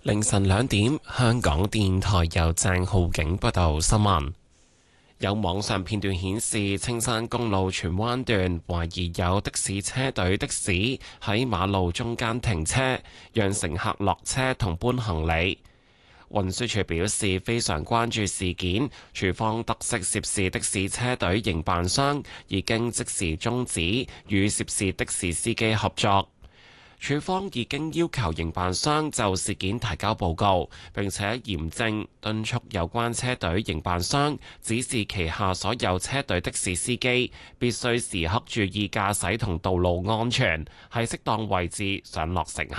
凌晨2點，香港電台由鄭浩景報道新聞。有網上片段顯示，青山公路荃灣段懷疑有的士車隊的士喺馬路中間停車，讓乘客落車同搬行李。運輸署表示非常關注事件，署方得悉涉事的士車隊營辦商已經即時終止與涉事的士司機合作。署方已經要求營辦商就事件提交報告，並且嚴正敦促有關車隊營辦商指示旗下所有車隊的士司機必須時刻注意駕駛同道路安全，喺適當位置上落乘客。